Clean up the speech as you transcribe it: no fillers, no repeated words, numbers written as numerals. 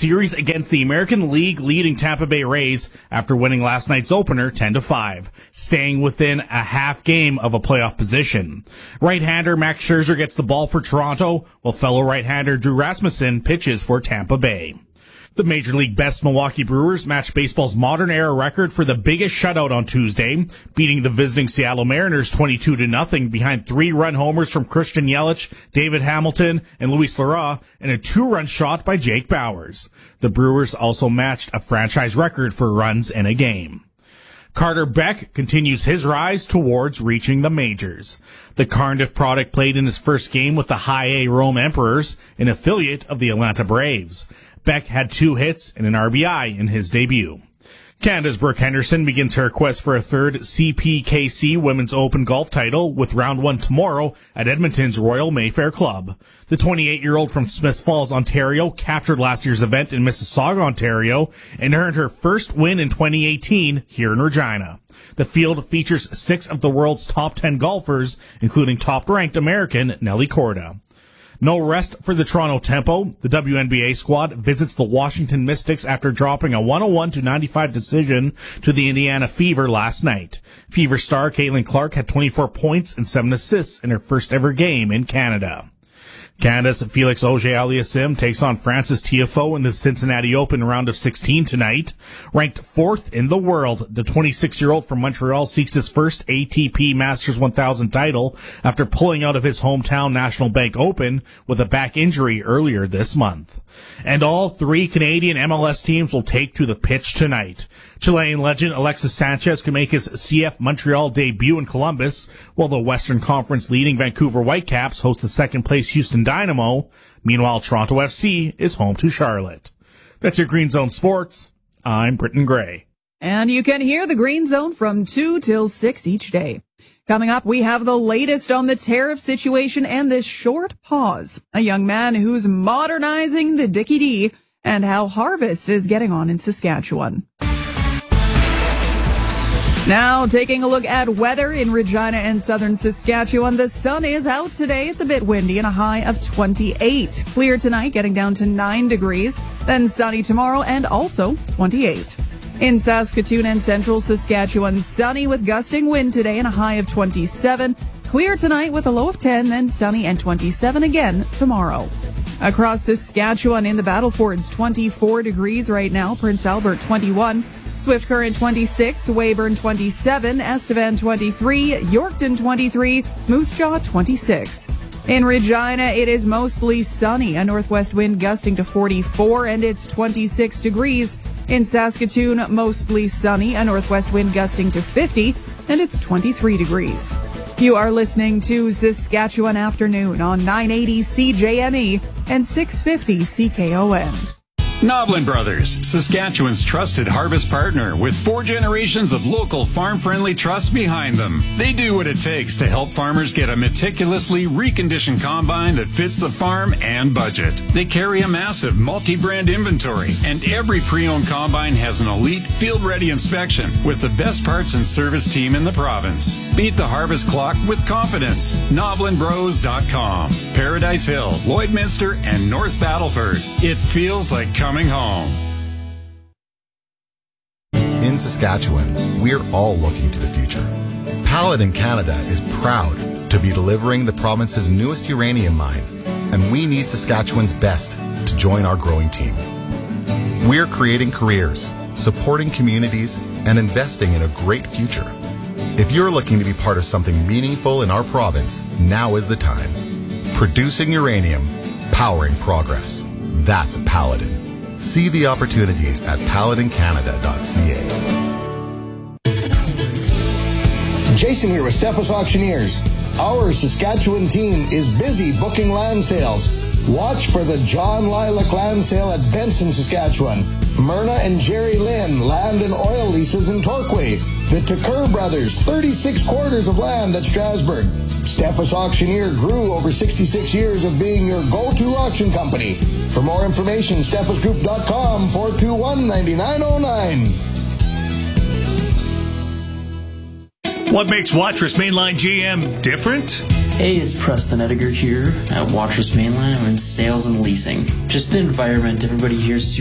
series against the American League leading Tampa Bay Rays after winning last night's opener 10-5, staying within a half game of a playoff position. Right-hander Max Scherzer gets the ball for Toronto, while fellow right-hander Drew Rasmussen pitches for Tampa Bay. The Major League best Milwaukee Brewers matched baseball's modern-era record for the biggest shutout on Tuesday, beating the visiting Seattle Mariners 22-0 behind 3-run homers from Christian Yelich, David Hamilton, and Luis Lara, and a 2-run shot by Jake Bauers. The Brewers also matched a franchise record for runs in a game. Carter Beck continues his rise towards reaching the majors. The Cardiff product played in his first game with the High A Rome Emperors, an affiliate of the Atlanta Braves. Beck had 2 hits and an RBI in his debut. Canada's Brooke Henderson begins her quest for a third CPKC Women's Open golf title with round 1 tomorrow at Edmonton's Royal Mayfair Club. The 28-year-old from Smiths Falls, Ontario, captured last year's event in Mississauga, Ontario, and earned her first win in 2018 here in Regina. The field features 6 of the world's top 10 golfers, including top-ranked American Nelly Korda. No rest for the Toronto Tempo. The WNBA squad visits the Washington Mystics after dropping a 101-95 decision to the Indiana Fever last night. Fever star Caitlin Clark had 24 points and 7 assists in her first ever game in Canada. Canada's Felix Auger-Aliassime takes on Francis Tiafoe in the Cincinnati Open round of 16 tonight. Ranked 4th in the world, the 26-year-old from Montreal seeks his first ATP Masters 1000 title after pulling out of his hometown National Bank Open with a back injury earlier this month. And all 3 Canadian MLS teams will take to the pitch tonight. Chilean legend Alexis Sanchez can make his CF Montreal debut in Columbus, while the Western Conference leading Vancouver Whitecaps host the second-place Houston Dynamo. Meanwhile, Toronto FC is home to Charlotte. That's your Green Zone Sports. I'm Britton Gray. And you can hear the Green Zone from 2 till 6 each day. Coming up, we have the latest on the tariff situation and this short pause. A young man who's modernizing the Dickie D and how harvest is getting on in Saskatchewan. Now, taking a look at weather in Regina and southern Saskatchewan. The sun is out today. It's a bit windy and a high of 28. Clear tonight, getting down to 9 degrees. Then sunny tomorrow and also 28. In Saskatoon and central Saskatchewan, sunny with gusting wind today and a high of 27. Clear tonight with a low of 10, then sunny and 27 again tomorrow. Across Saskatchewan in the Battlefords, 24 degrees right now. Prince Albert, 21. Swift Current, 26. Weyburn, 27. Estevan, 23. Yorkton, 23. Moose Jaw, 26. In Regina, it is mostly sunny. A northwest wind gusting to 44, and it's 26 degrees. In Saskatoon, mostly sunny. A northwest wind gusting to 50, and it's 23 degrees. You are listening to Saskatchewan Afternoon on 980 CJME and 650 CKON. Novlin Brothers, Saskatchewan's trusted harvest partner with 4 generations of local farm-friendly trust behind them. They do what it takes to help farmers get a meticulously reconditioned combine that fits the farm and budget. They carry a massive multi-brand inventory, and every pre-owned combine has an elite field-ready inspection with the best parts and service team in the province. Beat the harvest clock with confidence. NovlinBros.com. Paradise Hill, Lloydminster, and North Battleford. It feels like coming home. In Saskatchewan, we're all looking to the future. Paladin Canada is proud to be delivering the province's newest uranium mine, and we need Saskatchewan's best to join our growing team. We're creating careers, supporting communities, and investing in a great future. If you're looking to be part of something meaningful in our province, now is the time. Producing uranium, powering progress. That's Paladin. See the opportunities at paladincanada.ca. Jason here with Steffes Auctioneers. Our Saskatchewan team is busy booking land sales. Watch for the John Lilac Land Sale at Benson, Saskatchewan. Myrna and Jerry Lynn land and oil leases in Torquay. The Tucker Brothers, 36 quarters of land at Strasbourg. Steffes Auctioneer grew over 66 years of being your go-to auction company. For more information, steffesgroup.com, 421-9909. What makes Watrous Mainline GM different? Hey, it's Preston Edgar here at Watrous Mainline. I'm in sales and leasing. Just the environment, everybody here is